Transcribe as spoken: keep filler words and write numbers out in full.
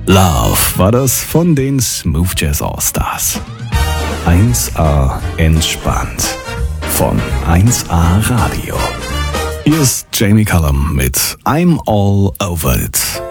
Love war das von den Smooth Jazz All-Stars. eins A entspannt von eins A Radio. Hier ist Jamie Cullum mit I'm All Over It.